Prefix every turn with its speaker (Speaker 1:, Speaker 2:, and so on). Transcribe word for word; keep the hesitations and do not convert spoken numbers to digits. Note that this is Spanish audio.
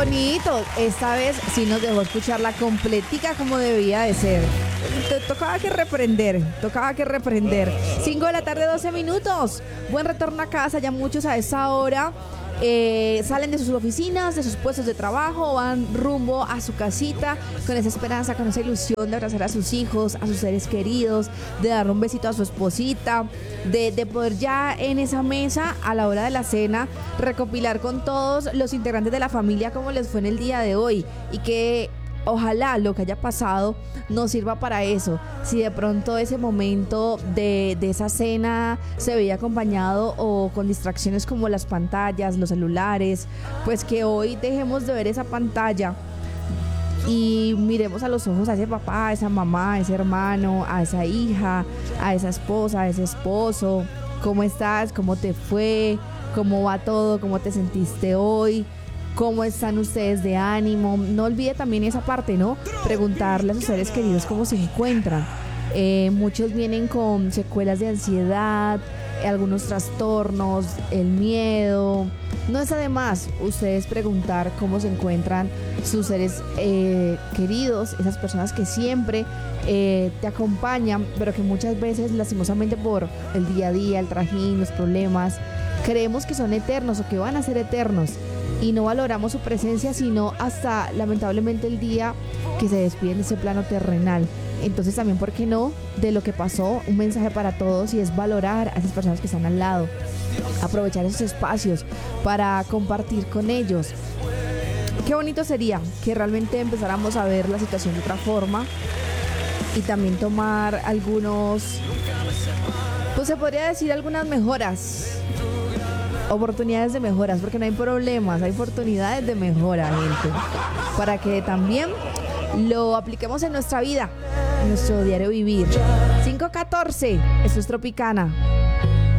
Speaker 1: bonito. Esta vez sí nos dejó escucharla completica como debía de ser. T- Tocaba que reprender, tocaba que reprender. cinco de la tarde, doce minutos. Buen retorno a casa, ya muchos a esa hora. Eh, salen de sus oficinas, de sus puestos de trabajo, van rumbo a su casita con esa esperanza, con esa ilusión de abrazar a sus hijos, a sus seres queridos, de darle un besito a su esposita, de, de poder ya en esa mesa a la hora de la cena recopilar con todos los integrantes de la familia cómo les fue en el día de hoy y que ojalá lo que haya pasado nos sirva para eso. Si de pronto ese momento de, de esa cena se veía acompañado o con distracciones como las pantallas, los celulares, pues que hoy dejemos de ver esa pantalla y miremos a los ojos a ese papá, a esa mamá, a ese hermano, a esa hija, a esa esposa, a ese esposo. ¿Cómo estás? ¿Cómo te fue? ¿Cómo va todo? ¿Cómo te sentiste hoy? ¿Cómo están ustedes de ánimo? No olvide también esa parte, ¿no? Preguntarle a sus seres queridos cómo se encuentran. Eh, muchos vienen con secuelas de ansiedad, algunos trastornos, el miedo. No está de más ustedes preguntar cómo se encuentran sus seres eh, queridos, esas personas que siempre eh, te acompañan, pero que muchas veces, lastimosamente por el día a día, el trajín, los problemas, creemos que son eternos o que van a ser eternos. Y no valoramos su presencia sino hasta lamentablemente el día que se despiden de ese plano terrenal. Entonces también, ¿por qué no? De lo que pasó, un mensaje para todos y es valorar a esas personas que están al lado, aprovechar esos espacios para compartir con ellos. Qué bonito sería que realmente empezáramos a ver la situación de otra forma y también tomar algunos, pues se podría decir algunas mejoras, oportunidades de mejoras, porque no hay problemas, hay oportunidades de mejora, gente, para que también lo apliquemos en nuestra vida, en nuestro diario vivir. cinco catorce, esto es Tropicana.